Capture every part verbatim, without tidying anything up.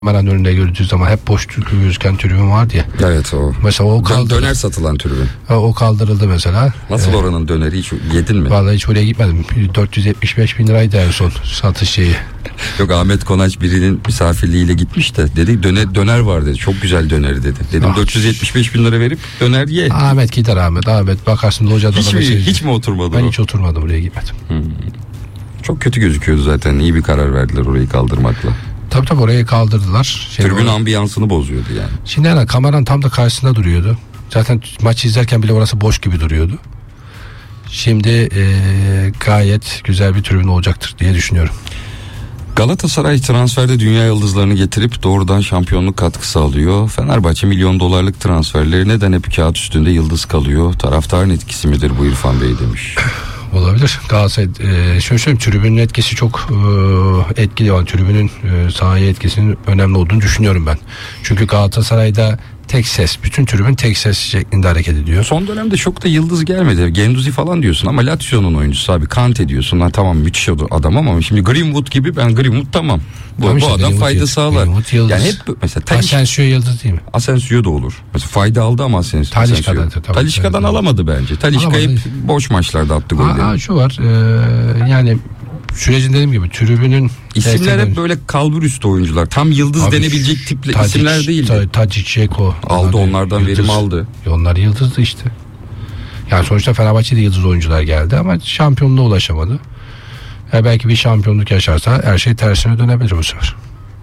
kameranın önünde gördüğü zaman hep boş gözüken tribün vardı ya. Evet o. Mesela o kaldırıldı. Döner satılan tribün. O kaldırıldı mesela. Nasıl ee, oranın döneri hiç yedin mi? Vallahi hiç oraya gitmedim. dört yüz yetmiş beş bin liraydı en son satış şeyi. Yok, Ahmet Konaç birinin misafirliğiyle gitmiş de dedi döner, döner var dedi. Çok güzel döneri dedi. Dedim ah. dört yüz yetmiş beş bin lira verip döner ye. Ahmet gider Ahmet. Ahmet bakarsın hocada hiç, mi, hiç mi oturmadı Ben o? hiç oturmadım, oraya gitmedim. Hmm. Çok kötü gözüküyordu zaten. İyi bir karar verdiler orayı kaldırmakla. Tabii tabii orayı kaldırdılar. Şey, tribün orada ambiyansını bozuyordu yani. Şimdi yani kameranın tam da karşısında duruyordu. Zaten maçı izlerken bile orası boş gibi duruyordu. Şimdi e, gayet güzel bir tribün olacaktır diye düşünüyorum. Galatasaray transferde dünya yıldızlarını getirip doğrudan şampiyonluk katkısı alıyor. Fenerbahçe milyon dolarlık transferleri neden hep kağıt üstünde yıldız kalıyor? Taraftarın etkisi midir bu İrfan Bey demiş. Olabilir. Galatasaray e, şöyle söyleyeyim, tribünün etkisi çok e, etkili. Yani tribünün e, sahaya etkisinin önemli olduğunu düşünüyorum ben. Çünkü Galatasaray'da tek ses, bütün tribün tek ses şeklinde hareket ediyor. Son dönemde çok da yıldız gelmedi. Genduzi falan diyorsun ama Lazio'nun oyuncusu abi. Kante diyorsun. Ha, tamam müthiş adam ama şimdi Greenwood gibi, ben Greenwood tamam. Bu, tamam işte, bu adam fayda sağlar. Yani hep mesela Taliş, Asensio yıldız değil mi? Asensio da olur. Mesela fayda aldı ama Asensio. Talişka'dan, Talişka'dan alamadı bence. Talişka hep boş maçlarda attı golleri. Şu var. E, yani sürecin dediğim gibi tribünün İsimler hep böyle kalbur üstü oyuncular. Tam yıldız abi, denebilecek tipli Tadic, isimler değil. Tadic, Ceko. Aldı yani, onlardan yıldız, verim aldı. Onlar yıldızdı işte. Yani sonuçta Fenerbahçe'de yıldız oyuncular geldi ama şampiyonluğa ulaşamadı. Ya belki bir şampiyonluk yaşarsa her şey tersine dönebilir bu sefer.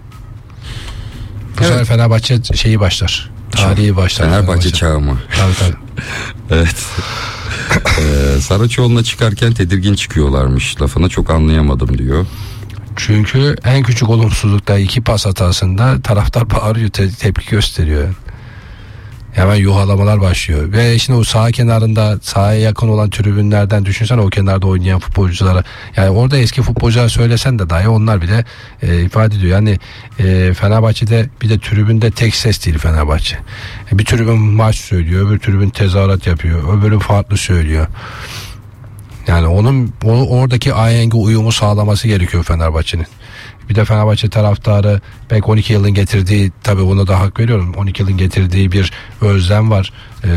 Bu evet. sefer Fenerbahçe şeyi başlar. Tarihi başlar. Fenerbahçe, Fenerbahçe çağı mı? Tabii tabii. Evet. ee, Saraçoğlu'na çıkarken tedirgin çıkıyorlarmış. Lafını çok anlayamadım diyor. Çünkü en küçük olumsuzlukta iki pas hatasında taraftar bağırıyor, te- tepki gösteriyor. Hemen yuhalamalar başlıyor. Ve şimdi o sağ kenarında, sahaya yakın olan tribünlerden düşünsene, o kenarda oynayan futbolculara. Yani orada eski futbolculara söylesen de dahi onlar bile e, ifade ediyor. Yani e, Fenerbahçe'de bir de tribünde tek ses değil Fenerbahçe. E, bir tribün maç söylüyor, öbür tribün tezahürat yapıyor, öbürü farklı söylüyor. Yani onun o, oradaki ahengi uyumu sağlaması gerekiyor Fenerbahçe'nin. Bir de Fenerbahçe taraftarı belki on iki yılın getirdiği, tabii ona da hak veriyorum, on iki yılın getirdiği bir özlem var ee,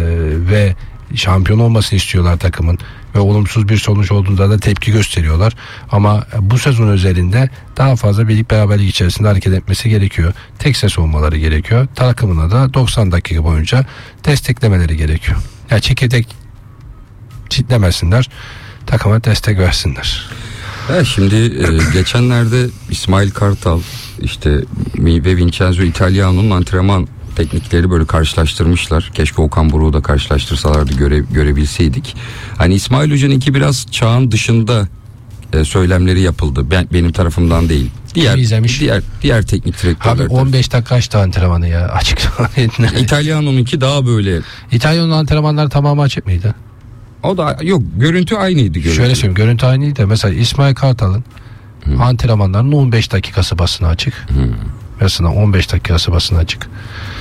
ve şampiyon olmasını istiyorlar takımın ve olumsuz bir sonuç olduğunda da tepki gösteriyorlar. Ama bu sezon özelinde daha fazla birlik beraberlik içerisinde hareket etmesi gerekiyor. Tek ses olmaları gerekiyor. Takımına da doksan dakika boyunca desteklemeleri gerekiyor. Yani çekirdek çitlemesinler, takıma destek versinler. Ha, şimdi e, geçenlerde İsmail Kartal işte ve Vincenzo Italiano'nun antrenman teknikleri böyle karşılaştırmışlar. Keşke Okan Buruk'u da karşılaştırsalardı, göre, görebilseydik. Hani İsmail Hoca'nınki biraz çağın dışında e, söylemleri yapıldı. Ben, benim tarafımdan değil. Diğer diğer diğer teknik direktörler. Abi on beş dakika açtı antrenmanı ya, açık. İtalyano'nunki daha böyle. İtalyano'nun antrenmanları tamamı açık mıydı? O da yok, görüntü aynıydı. Görüntü. Şöyle söyleyeyim, görüntü aynıydı. Mesela İsmail Kartal'ın hmm. antrenmanlarının on beş dakikası basına açık. Hmm. Mesela on beş dakikası basına açık.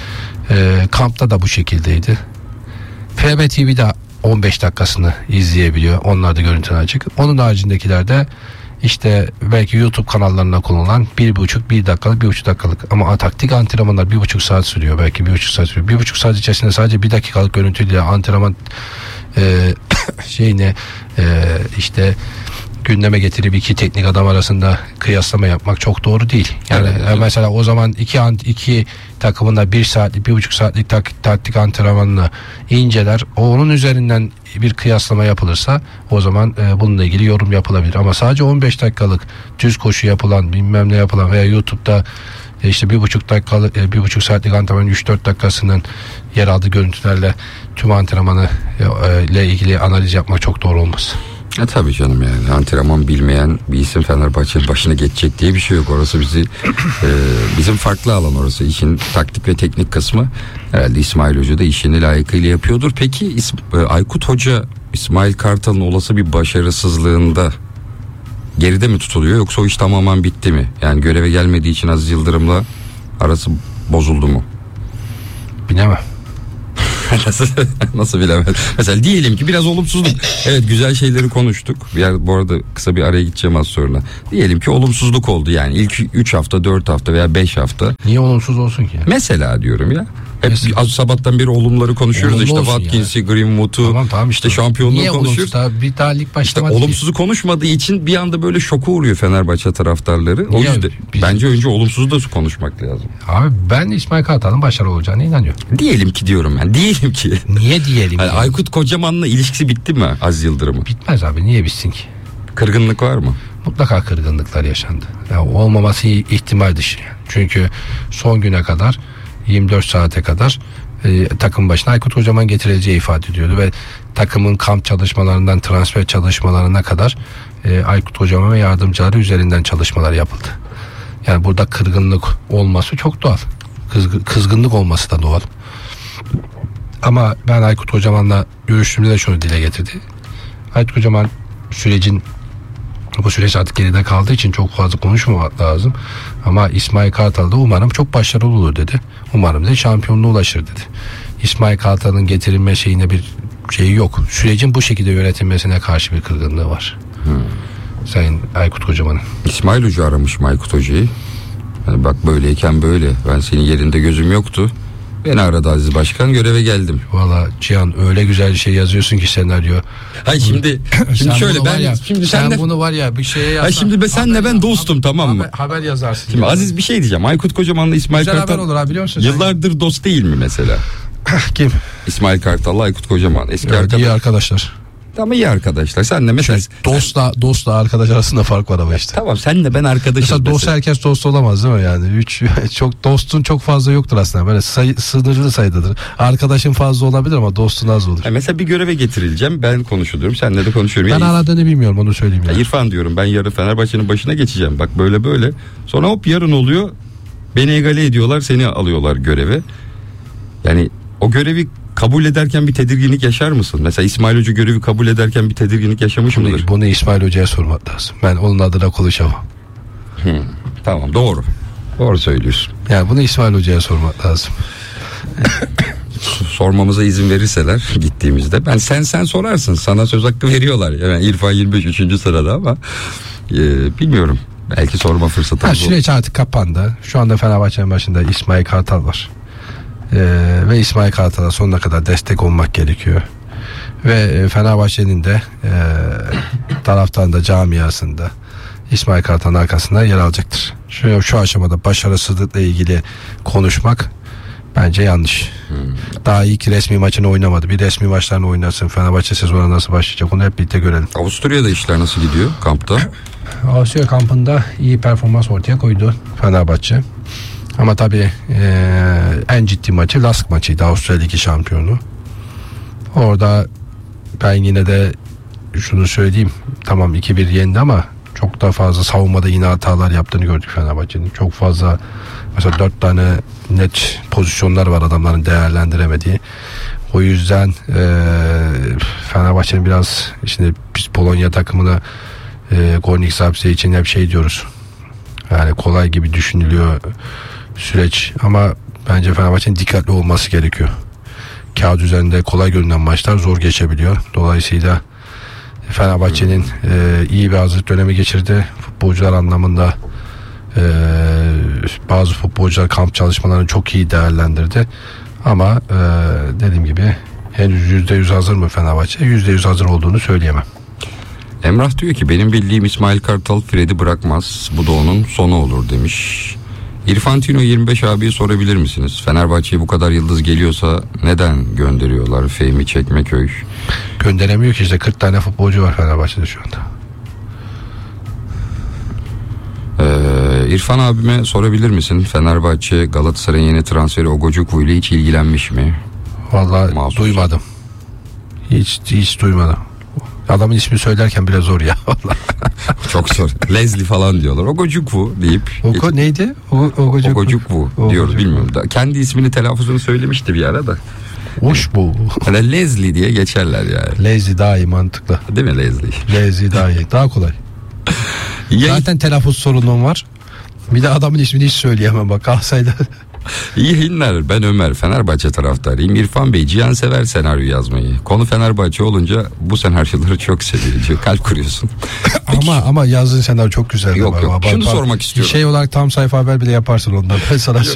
Ee, kampta da bu şekildeydi. F B T V'de on beş dakikasını izleyebiliyor. Onlar da görüntü açık. Onun haricindekilerde işte belki YouTube kanallarına kullanılan bir buçuk, bir dakikalık, bir buçuk dakikalık. Ama taktik antrenmanlar bir buçuk saat sürüyor. Belki bir buçuk saat sürüyor. Bir buçuk saat içerisinde sadece bir dakikalık görüntüyle antrenman Ee, şeyine e, işte gündeme getirip iki teknik adam arasında kıyaslama yapmak çok doğru değil. Yani evet, evet. Mesela o zaman iki iki takımın da bir saatlik, bir buçuk saatlik tak, taktik antrenmanını inceler. Onun üzerinden bir kıyaslama yapılırsa o zaman e, bununla ilgili yorum yapılabilir. Ama sadece on beş dakikalık düz koşu yapılan, bilmem ne yapılan veya YouTube'da işte bir buçuk dakikalık, bir buçuk saatlik antrenmanın üç dört dakikasının yer aldığı görüntülerle tüm antrenmanı ile ilgili analiz yapmak çok doğru olmaz. Ya tabii canım, yani antrenman bilmeyen bir isim Fenerbahçe'nin başına geçecek diye bir şey yok. Orası bizi e, bizim farklı alan orası. İşin taktik ve teknik kısmı herhalde İsmail Hoca da işini layıkıyla yapıyordur. Peki İsm- Aykut Hoca İsmail Kartal'ın olası bir başarısızlığında geride mi tutuluyor, yoksa o iş tamamen bitti mi? Yani göreve gelmediği için Aziz Yıldırım'la arası bozuldu mu? Bilemem. nasıl, nasıl bilemez? Mesela diyelim ki biraz olumsuzluk. Evet, güzel şeyleri konuştuk. Bir yer, bu arada kısa bir araya gideceğim az sonra. Diyelim ki olumsuzluk oldu yani. İlk üç hafta, dört hafta veya beş hafta. Niye olumsuz olsun ki? Mesela diyorum ya. Hep Mesela. az sabahtan beri olumları konuşuyoruz. Olumlu İşte Watkins'i, Greenwood'u, tamam, tamam işte şampiyonluğu Niye konuşuyoruz. Olumsuz? Bir daha lig İşte başlamadı olumsuzu ki. konuşmadığı için bir anda böyle şoka uğruyor Fenerbahçe taraftarları. O Niye? yüzden Biz- bence önce olumsuzu da konuşmak lazım. Abi ben İsmail Kartal'ın başarılı olacağına inanıyorum. Diyelim ki diyorum ben. Diyelim ki. Niye diyelim? Yani yani? Aykut Kocaman'la ilişkisi bitti mi Aziz Yıldırım'ın? Bitmez abi, niye bitsin ki? Kırgınlık var mı? Mutlaka kırgınlıklar yaşandı. Yani olmaması ihtimal dışı. Yani. Çünkü son güne kadar, yirmi dört saate kadar e, takım başına Aykut Kocaman getirileceği ifade ediyordu ve takımın kamp çalışmalarından transfer çalışmalarına kadar e, Aykut Kocaman ve yardımcıları üzerinden çalışmalar yapıldı. Yani burada kırgınlık olması çok doğal. Kızgın, kızgınlık olması da doğal. Ama ben Aykut Kocaman'la görüştüğümde de şunu dile getirdi. Aykut Kocaman sürecin bu süreç artık geride kaldığı için çok fazla konuşmamak lazım. Ama İsmail Kartal da umarım çok başarılı olur dedi. Umarım da şampiyonluğa ulaşır dedi. İsmail Kartal'ın getirilme şeyine bir şeyi yok. Sürecin bu şekilde yönetilmesine karşı bir kırgınlığı var. Hmm. Sayın Aykut Kocaman'ın. İsmail Hoca aramış mı Aykut Hoca'yı? Yani bak böyleyken böyle. Ben senin yerinde gözüm yoktu. Beni aradı Aziz Başkan, göreve geldim. Valla Cihan öyle güzel bir şey yazıyorsun ki senaryo. Hayır şimdi şimdi şöyle ben ya, şimdi sen senle, bunu var ya bir şeye yazsan. hayır şimdi ben senle ben dostum, tamam mı? Haber, haber yazarsın. Şimdi ya. Aziz bir şey diyeceğim. Aykut Kocaman'la İsmail Güzel Kartal haber olur abi, biliyor musun? yıllardır dost değil mi mesela? Kim? İsmail Kartal'la Aykut Kocaman eski Evet, arkadaş. iyi arkadaşlar. Ama iyi arkadaşlar. Senle mesela Dostla dostla arkadaş arasında fark var ama işte. tamam, senle ben arkadaşız. Mesela dost mesela. herkes dost olamaz değil mi yani? Üç çok dostun çok fazla yoktur aslında. Böyle sayı, sınırlı sayıdadır. Arkadaşın fazla olabilir ama dostun az olur. Ha, mesela bir göreve getirileceğim. Ben konuşuyorum. Seninle de konuşuyorum. Ben Ya, aradığını bilmiyorum, onu söyleyeyim ya. ya İrfan diyorum, ben yarın Fenerbahçe'nin başına geçeceğim. Bak böyle böyle. Sonra hop yarın oluyor. Beni egale ediyorlar. Seni alıyorlar göreve. Yani o görevi kabul ederken bir tedirginlik yaşar mısın? Mesela İsmail Hoca görevi kabul ederken bir tedirginlik yaşamış Bunu, mıdır? bunu İsmail Hoca'ya sormak lazım. Ben onun adına konuşamam. Hmm, tamam, doğru. Doğru söylüyorsun. Yani bunu İsmail Hoca'ya sormak lazım. Sormamıza izin verirseler gittiğimizde. Ben sen sen sorarsın. Sana söz hakkı veriyorlar. Yani İrfan yirmi beş üçüncü sırada ama e, bilmiyorum. Belki sorma fırsatı Ha, olur. süreç artık kapandı. Şu anda Fenerbahçe'nin başında İsmail Kartal var. Ee, ve İsmail Kartal'a sonuna kadar destek olmak gerekiyor. Ve Fenerbahçe'nin de e, taraftarında, camiasında İsmail Kartal'ın arkasında yer alacaktır. Şu, şu aşamada başarısızlıkla ilgili konuşmak bence yanlış. Hmm. Daha ilk resmi maçını oynamadı. Bir resmi maçlarını oynasın. Fenerbahçe sezonu nasıl başlayacak onu hep birlikte görelim. Avusturya'da işler nasıl gidiyor kampta? Avusturya kampında iyi performans ortaya koydu Fenerbahçe. Ama tabii e, en ciddi maçı Lask maçıydı, Avusturya Ligi şampiyonu. Orada ben yine de şunu söyleyeyim. Tamam iki bir yendi ama çok daha fazla savunmada yine hatalar yaptığını gördük Fenerbahçe'nin. Çok fazla, mesela dört tane net pozisyonlar var adamların değerlendiremediği. O yüzden e, Fenerbahçe'nin biraz, şimdi biz Polonya takımına e, Gornik Zabrze için hep şey diyoruz. Yani kolay gibi düşünülüyor süreç ama bence Fenerbahçe'nin dikkatli olması gerekiyor. Kağıt üzerinde kolay görünen maçlar zor geçebiliyor. Dolayısıyla Fenerbahçe'nin e, iyi bir hazırlık dönemi geçirdi. Futbolcular anlamında e, bazı futbolcular kamp çalışmalarını çok iyi değerlendirdi. Ama e, dediğim gibi henüz yüzde yüz hazır mı Fenerbahçe? Yüzde yüz hazır olduğunu söyleyemem. Emrah diyor ki benim bildiğim İsmail Kartal Fred'i bırakmaz. Bu da onun sonu olur demiş. İrfantino yirmi beş abiye sorabilir misiniz? Fenerbahçe'ye bu kadar yıldız geliyorsa neden gönderiyorlar? Fehmi Çekmeköy. Gönderemiyor ki, işte kırk tane futbolcu var Fenerbahçe'de şu anda. Ee, İrfan abime sorabilir misin? Fenerbahçe Galatasaray'ın yeni transferi Ogojukwu ile hiç ilgilenmiş mi? Vallahi Mahsus. duymadım. Hiç hiç duymadım. Adamın ismi söylerken bile zor ya. Çok zor. Leslie falan diyorlar. Ogojukwu deyip. Oko neydi? O, Ogojukwu. Ogojukwu diyoruz, bilmiyorum da. Kendi ismini telaffuzunu söylemişti bir ara da. Hoş bu. Hani Leslie diye geçerler yani. Lazy daha iyi, mantıklı. Değil mi Leslie? Lazy daha iyi. Daha kolay. Ya, zaten telaffuz sorunum var. Bir de adamın ismini hiç söyleyemem bak. Galatasaray'da İyi yayınlar. Ben Ömer, Fenerbahçe taraftarıyım. İrfan Bey, Cihan sever senaryo yazmayı. Konu Fenerbahçe olunca bu senaryoları çok seviyor diyor. Kalp kuruyorsun. ama ama yazdığın senaryo çok güzel. Yok yok. Şunu sormak istiyorum. Şey olarak tam sayfa haber bile yaparsın ondan. Ben sana